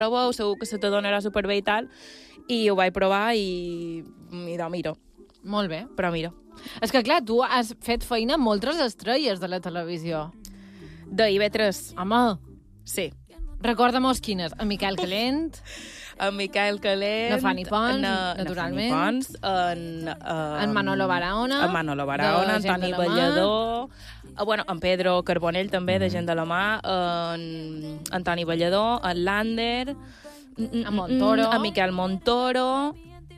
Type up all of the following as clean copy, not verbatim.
proveu, segur que se t'adonarà superbé i tal, i ho vaig provar i miro. Molt bé. Però mira. És que, clar, tu has fet feina amb moltes estrelles de la televisió. De IB3. Home, Sí. recorda-mos quines. En Miquel Calent, En Miquel Calent... Na Fanny Pons, naturalment. En Manolo Barahona. En Manolo Barahona, de Gent Antoni de la Mà. Ballador... en Pedro Carbonell, també, de Gent de la Mà, en Antoni Ballador, en Lander... En Montoro. En Miquel Montoro...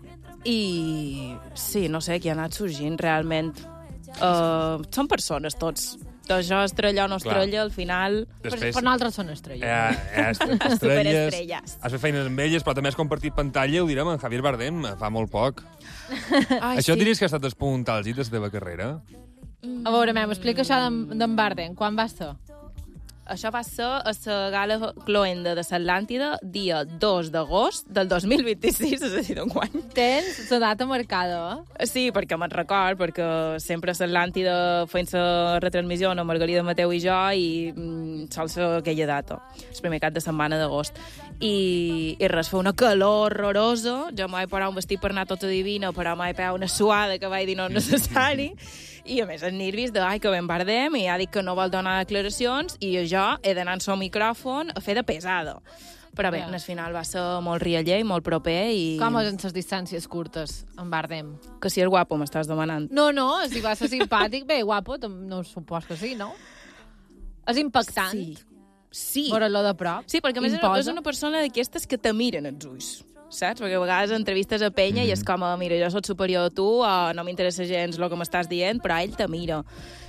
I... Sí, no sé qui ha anat sorgint, realment. Són persones, tots. Això, estrella o no estrella, al final... Per nosaltres són estrelles. Superestrelles. Estrelles. Has fet feines amb elles, però també has compartit pantalla, ho direm, amb Javier Bardem, fa molt poc. Ai, Això sí. diries que ha estat el punt àlgid de la teva carrera? A veure, m'explica això d'en Bardem. Quan va ser? Això va ser a la gala cloenda de l'Atlàntida, dia 2 d'agost del 2026, és a dir, d'enguany. Tens la data marcada, eh? Sí, perquè me'n record, perquè sempre a l'Atlàntida fent la retransmissió amb Margarida Mateu i jo i sol ser aquella data, el primer cap de setmana d'agost. I res, fa una calor horrorosa, jo m'ho vaig parar un vestit per anar tota divina, però m'ho vaig pegar una suada que vaig dir no és necessari, i a més els nervis de, ai, que ben Bardem, i ha dit que no vol donar declaracions, i jo he d'anar amb el micròfon a fer de pesada. Però bé, al final va ser molt rialler i molt proper, i... Com és en les distàncies curtes, en Bardem? Que si és guapo, m'estàs demanant. No, si va ser simpàtic, bé, guapo, no supos que sí, no? És impactant. Sí. Veure-lo de prop. Sí, perquè a més és una persona d'aquestes que te miren els ulls, saps? Perquè a vegades entrevistes a penya i és com, mira, jo soc superior a tu, no m'interessa gens el que m'estàs dient, però ell te mira.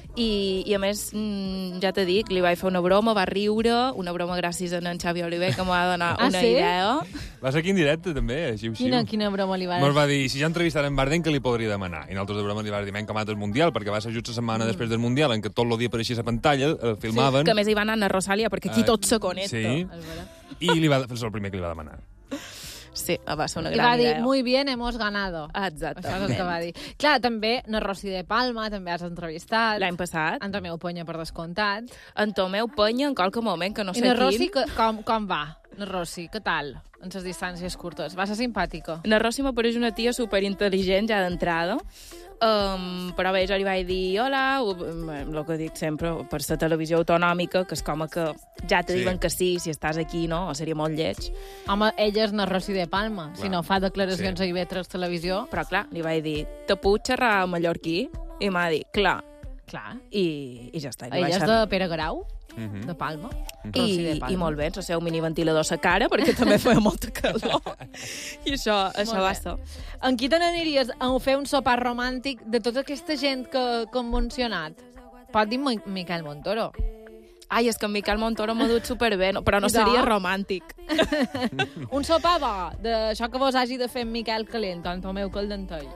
I a més, ja t'he dit, li vaig fer una broma, va riure, una broma gràcies a en Xavi Oliver, que m'ha donat una idea. Va ser aquí en directe, també, xiu. Quina broma li va Mos va dir, si ja entrevistarem en Bardem, què li podria demanar? I nosaltres de broma li vam dir, com el Mundial, perquè va ser just la setmana després del Mundial, en què tot el dia apareixia a la pantalla, el filmaven... Sí, que més hi va anar a Rosalia, perquè aquí tot se connecta. Sí, i li va fer el primer que li va demanar. Sí, va ser una gran idea. I va dir, muy bien, hemos ganado. Exactament. Això és el que va dir. Clar, també, na Rossi de Palma, també has entrevistat. L'any passat. En Tomeu Penya, per descomptat. En Tomeu Penya, en qualque moment, que no sé quin. I na Rossi, quin... com va? Na Rossi, què tal? En les distàncies curtes. Va ser simpàtica. Na Rossi m'apareix una tia superintel·ligent, ja d'entrada. Però bé, jo li vaig dir hola, el que dic sempre, per la televisió autonòmica, que és com que ja te diuen que sí, si estàs aquí, no? O seria molt lleig. Home, ella és na Rossi de Palma, si no fa declaracions a IB3 Televisió. Però clar, li vaig dir, te puc xerrar mallorquí? I m'ha dit, clar. I ja està. Ella és de Pere Grau? De Palma. I molt bé, el seu miniventilador a la cara, perquè també feia molta calor. I això va ser. En qui te n'aniries a fer un sopar romàntic de tota aquesta gent que hem mencionat? Pot dir Miquel Montoro. Ai, és que en Miquel Montoro m'ha dut superbé, però no seria romàntic. Un sopar bo, d'això que vos hagi de fer en Miquel Calent, en Tomeu Caldentell.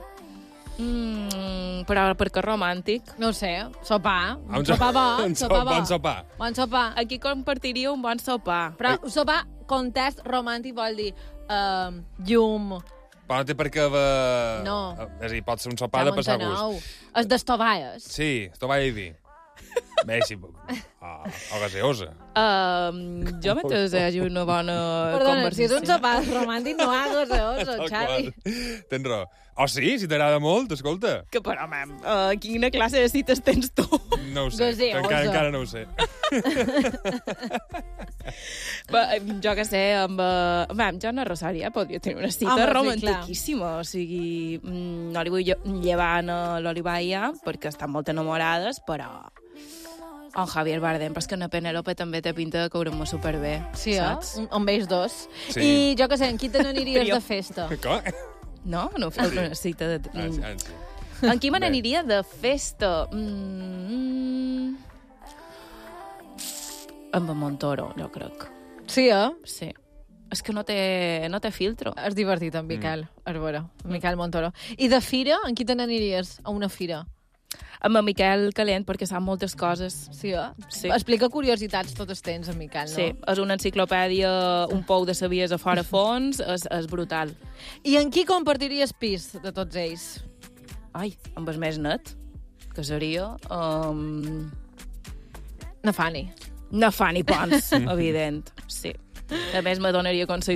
Però per què romàntic? No ho sé, sopar. Un sopar bo. Bon sopar. Aquí compartiria un bon sopar. Però sopar, context romàntic vol dir llum. Però no té per què haver... No. És a dir, pot ser un sopar de passar gust. És d'estovalles. Sí, estovalla i vi. Bé, sí, o gaseosa. Jo mentre hi hagi una bona conversació... Perdona, si és un sopar romàntic no ha gaseosa, Xavi. Tens raó. O sí, si t'agrada molt, escolta. Que però, quina classe de cites tens tu? No ho sé, encara no ho sé. Jo que sé, amb Joana Rosaria podria tenir una cita romantiquíssima. O sigui, no li vull llevar a l'Olivaia perquè estan molt enamorades, però... En Javier Bardem, però és que en Penélope també té pinta de caure'm superbé. Sí, saps? Amb ells dos. Sí. I jo que sé, en qui te n'aniries de festa? Com? No fas una cita de... Sí. En qui me n'aniria de festa? Amb en Montoro, jo crec. Sí, Sí. És que no té filtro. És divertit, en Miquel, Arbora. Miquel Montoro. I de fira, en qui te n'aniries a una fira? Amb en Miquel Calent, perquè sap moltes coses. Sí. Explica curiositats totes tens, en Miquel, no? Sí, és una enciclopèdia, un pou de sabies a fora fons, és brutal. I en qui compartiries pis de tots ells? Ai, amb el més net, que seria... Na Fanny. Na Fanny Pons, evident, sí. A més, me donaria consell